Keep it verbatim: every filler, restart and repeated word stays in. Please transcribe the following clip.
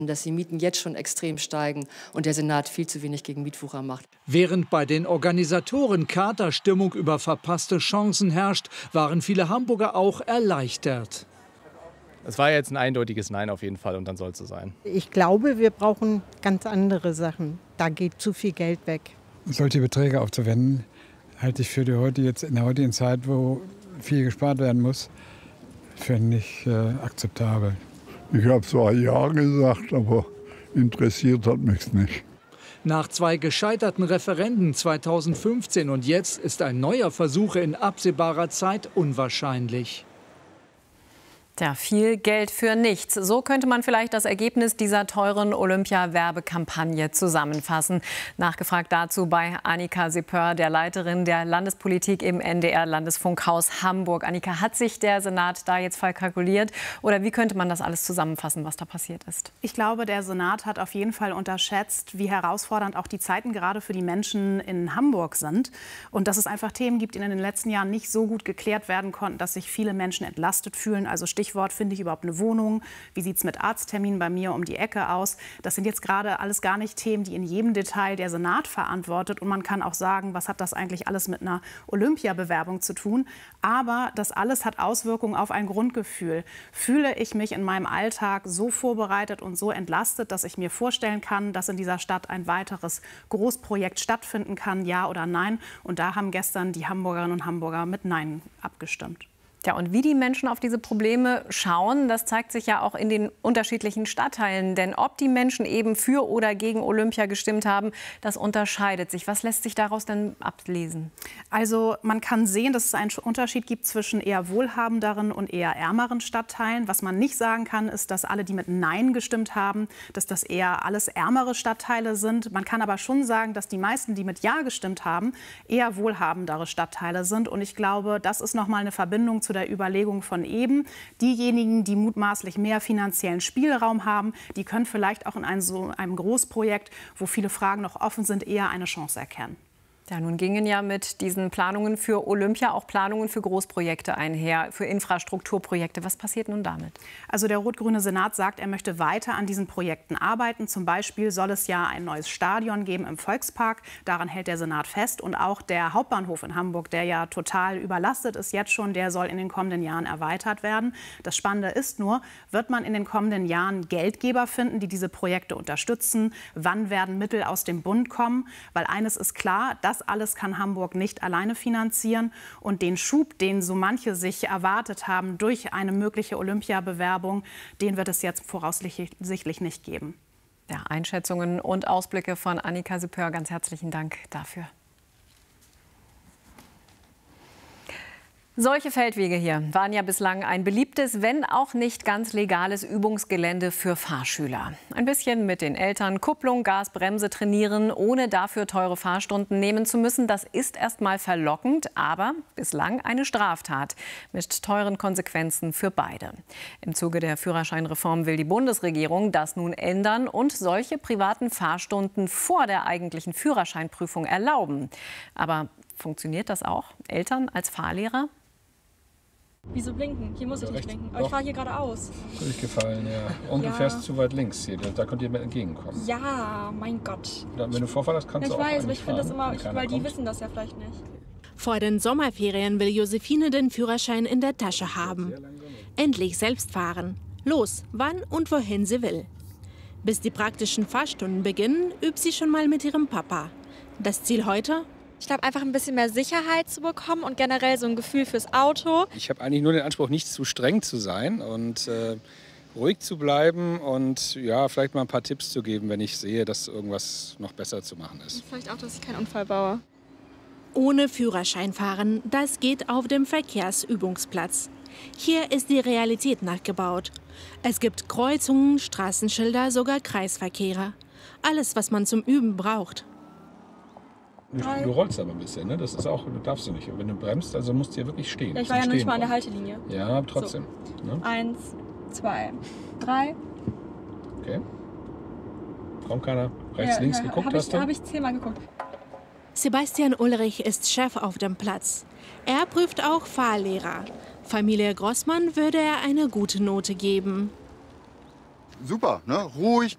dass die Mieten jetzt schon extrem steigen und der Senat viel zu wenig gegen Mietwucher macht. Während bei den Organisatoren Katerstimmung über verpasste Chancen herrscht, waren viele Hamburger auch erleichtert. Es war jetzt ein eindeutiges Nein auf jeden Fall und dann soll es so sein. Ich glaube, wir brauchen ganz andere Sachen. Da geht zu viel Geld weg. Solche Beträge aufzuwenden, halte ich für die heute jetzt in der heutigen Zeit, wo viel gespart werden muss, für nicht äh, akzeptabel. Ich habe zwar Ja gesagt, aber interessiert hat mich nicht. Nach zwei gescheiterten Referenden zweitausendfünfzehn und jetzt ist ein neuer Versuch in absehbarer Zeit unwahrscheinlich. Tja, viel Geld für nichts. So könnte man vielleicht das Ergebnis dieser teuren Olympia-Werbekampagne zusammenfassen. Nachgefragt dazu bei Annika Sepör, der Leiterin der Landespolitik im N D R-Landesfunkhaus Hamburg. Annika, hat sich der Senat da jetzt verkalkuliert? Oder wie könnte man das alles zusammenfassen, was da passiert ist? Ich glaube, der Senat hat auf jeden Fall unterschätzt, wie herausfordernd auch die Zeiten gerade für die Menschen in Hamburg sind. Und dass es einfach Themen gibt, die in den letzten Jahren nicht so gut geklärt werden konnten, dass sich viele Menschen entlastet fühlen. Also Stichwort, finde ich überhaupt eine Wohnung? Wie sieht es mit Arztterminen bei mir um die Ecke aus? Das sind jetzt gerade alles gar nicht Themen, die in jedem Detail der Senat verantwortet. Und man kann auch sagen, was hat das eigentlich alles mit einer Olympiabewerbung zu tun? Aber das alles hat Auswirkungen auf ein Grundgefühl. Fühle ich mich in meinem Alltag so vorbereitet und so entlastet, dass ich mir vorstellen kann, dass in dieser Stadt ein weiteres Großprojekt stattfinden kann, ja oder nein? Und da haben gestern die Hamburgerinnen und Hamburger mit Nein abgestimmt. Ja, und wie die Menschen auf diese Probleme schauen, das zeigt sich ja auch in den unterschiedlichen Stadtteilen. Denn ob die Menschen eben für oder gegen Olympia gestimmt haben, das unterscheidet sich. Was lässt sich daraus denn ablesen? Also man kann sehen, dass es einen Unterschied gibt zwischen eher wohlhabenderen und eher ärmeren Stadtteilen. Was man nicht sagen kann, ist, dass alle, die mit Nein gestimmt haben, dass das eher alles ärmere Stadtteile sind. Man kann aber schon sagen, dass die meisten, die mit Ja gestimmt haben, eher wohlhabendere Stadtteile sind. Und ich glaube, das ist noch mal eine Verbindung zu der Überlegung von eben. Diejenigen, die mutmaßlich mehr finanziellen Spielraum haben, die können vielleicht auch in einem, so einem Großprojekt, wo viele Fragen noch offen sind, eher eine Chance erkennen. Ja, nun gingen ja mit diesen Planungen für Olympia auch Planungen für Großprojekte einher, für Infrastrukturprojekte. Was passiert nun damit? Also der rot-grüne Senat sagt, er möchte weiter an diesen Projekten arbeiten. Zum Beispiel soll es ja ein neues Stadion geben im Volkspark. Daran hält der Senat fest. Und auch der Hauptbahnhof in Hamburg, der ja total überlastet ist jetzt schon, der soll in den kommenden Jahren erweitert werden. Das Spannende ist nur, wird man in den kommenden Jahren Geldgeber finden, die diese Projekte unterstützen? Wann werden Mittel aus dem Bund kommen? Weil eines ist klar, das alles kann Hamburg nicht alleine finanzieren. Und den Schub, den so manche sich erwartet haben durch eine mögliche Olympiabewerbung, den wird es jetzt voraussichtlich nicht geben. Ja, Einschätzungen und Ausblicke von Annika Sepör. Ganz herzlichen Dank dafür. Solche Feldwege hier waren ja bislang ein beliebtes, wenn auch nicht ganz legales Übungsgelände für Fahrschüler. Ein bisschen mit den Eltern Kupplung, Gas, Bremse trainieren, ohne dafür teure Fahrstunden nehmen zu müssen. Das ist erstmal verlockend, aber bislang eine Straftat mit teuren Konsequenzen für beide. Im Zuge der Führerscheinreform will die Bundesregierung das nun ändern und solche privaten Fahrstunden vor der eigentlichen Führerscheinprüfung erlauben. Aber funktioniert das auch? Eltern als Fahrlehrer? Wieso blinken? Hier muss ich nicht blinken. Aber ich fahre hier geradeaus. Durchgefallen, ja. Und ja. Du fährst zu weit links hier. Da könnt ihr mir entgegenkommen. Ja, mein Gott. Dann, wenn du Vorfahrt hast, kannst ja, du auch Ich weiß, aber ich finde das immer, ich, weil die kommt. wissen das ja vielleicht nicht. Vor den Sommerferien will Josephine den Führerschein in der Tasche haben. Endlich selbst fahren. Los, wann und wohin sie will. Bis die praktischen Fahrstunden beginnen, übt sie schon mal mit ihrem Papa. Das Ziel heute? Ich glaube, einfach ein bisschen mehr Sicherheit zu bekommen und generell so ein Gefühl fürs Auto. Ich habe eigentlich nur den Anspruch, nicht zu streng zu sein und äh, ruhig zu bleiben und ja, vielleicht mal ein paar Tipps zu geben, wenn ich sehe, dass irgendwas noch besser zu machen ist. Und vielleicht auch, dass ich keinen Unfall baue. Ohne Führerschein fahren, das geht auf dem Verkehrsübungsplatz. Hier ist die Realität nachgebaut. Es gibt Kreuzungen, Straßenschilder, sogar Kreisverkehre. Alles, was man zum Üben braucht. Du, du rollst aber ein bisschen, ne? Das ist auch, du darfst du nicht. Und wenn du bremst, also musst du ja wirklich stehen. Ja, ich war ja noch nicht mal an der Haltelinie. Ja, aber trotzdem. So. Ne? Eins, zwei, drei. Okay. Kaum keiner rechts, ja, links ja, geguckt hab hast ich, du? Habe ich zehnmal geguckt. Sebastian Ulrich ist Chef auf dem Platz. Er prüft auch Fahrlehrer. Familie Grossmann würde er eine gute Note geben. Super, ne? Ruhig,